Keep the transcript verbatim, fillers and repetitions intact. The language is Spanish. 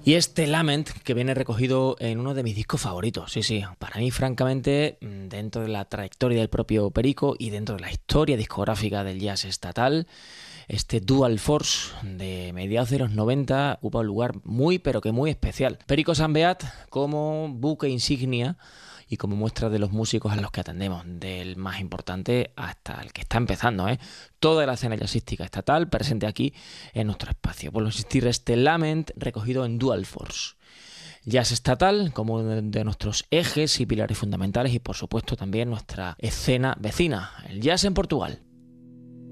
Y este Lament que viene recogido en uno de mis discos favoritos, sí, sí, para mí francamente, dentro de la trayectoria del propio Perico y dentro de la historia discográfica del jazz estatal, este Dual Force de mediados de los noventa ocupa un lugar muy pero que muy especial. Perico Sambeat como buque insignia y como muestra de los músicos a los que atendemos, del más importante hasta el que está empezando, ¿eh? Toda la escena jazzística estatal presente aquí en nuestro espacio. Por insistir, este Lament recogido en Dual Force. Jazz estatal como uno de nuestros ejes y pilares fundamentales y por supuesto también nuestra escena vecina, el jazz en Portugal.